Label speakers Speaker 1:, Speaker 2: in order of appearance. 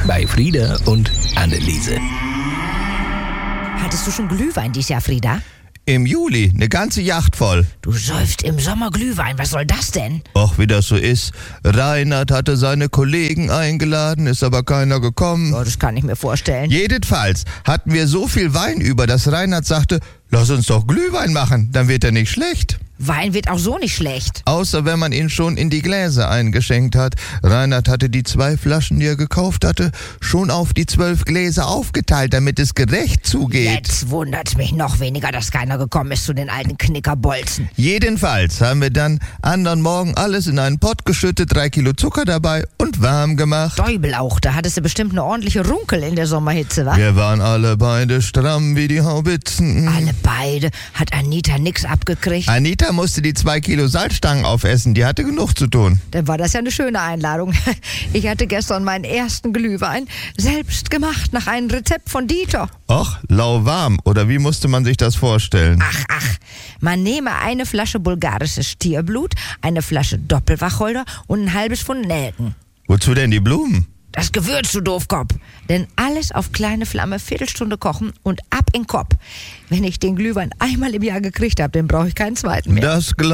Speaker 1: bei Frieda und Anneliese.
Speaker 2: Hattest du schon Glühwein dieses Jahr, Frieda?
Speaker 3: Im Juli, eine ganze Yacht voll.
Speaker 2: Du säufst im Sommer Glühwein, was soll das denn?
Speaker 3: Och, wie das so ist. Reinhard hatte seine Kollegen eingeladen, ist aber keiner gekommen.
Speaker 2: Oh, das kann ich mir vorstellen.
Speaker 3: Jedenfalls hatten wir so viel Wein über, dass Reinhard sagte, lass uns doch Glühwein machen, dann wird er nicht schlecht.
Speaker 2: Wein wird auch so nicht schlecht.
Speaker 3: Außer wenn man ihn schon in die Gläser eingeschenkt hat. Reinhard hatte die 2 Flaschen, die er gekauft hatte, schon auf die 12 Gläser aufgeteilt, damit es gerecht zugeht.
Speaker 2: Jetzt wundert's mich noch weniger, dass keiner gekommen ist zu den alten Knickerbolzen.
Speaker 3: Jedenfalls haben wir dann anderen Morgen alles in einen Pott geschüttet, 3 Kilo Zucker dabei und warm gemacht.
Speaker 2: Däubel auch, da hattest du bestimmt eine ordentliche Runkel in der Sommerhitze, wa?
Speaker 3: Wir waren alle beide stramm wie die Haubitzen.
Speaker 2: Alle beide. Hat Anita nix abgekriegt?
Speaker 3: Anita musste die 2 Kilo Salzstangen aufessen, die hatte genug zu tun.
Speaker 2: Dann war das ja eine schöne Einladung. Ich hatte gestern meinen ersten Glühwein selbst gemacht, nach einem Rezept von Dieter.
Speaker 3: Och, lauwarm, oder wie musste man sich das vorstellen?
Speaker 2: Ach, man nehme eine Flasche bulgarisches Stierblut, eine Flasche Doppelwacholder und ein halbes Pfund Nelken.
Speaker 3: Wozu denn die Blumen?
Speaker 2: Das Gewürz, du Doofkopf. Denn alles auf kleine Flamme, Viertelstunde kochen und ab in den Kopf. Wenn ich den Glühwein einmal im Jahr gekriegt habe, dann brauche ich keinen zweiten mehr.
Speaker 3: Das